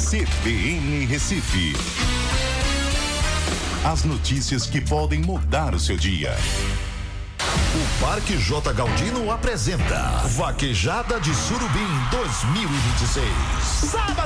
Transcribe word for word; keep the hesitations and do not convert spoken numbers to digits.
C B N Recife. As notícias que podem mudar o seu dia. O Parque J. Galdino apresenta Vaquejada de Surubim dois mil e vinte e seis. Sábado